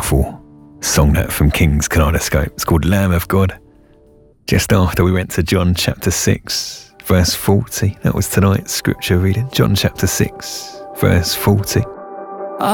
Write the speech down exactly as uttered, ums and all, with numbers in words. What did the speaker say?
powerful song that from King's Kaleidoscope. It's called Lamb of God. Just after we went to John chapter six, verse forty. That was tonight's scripture reading. John chapter six, verse forty.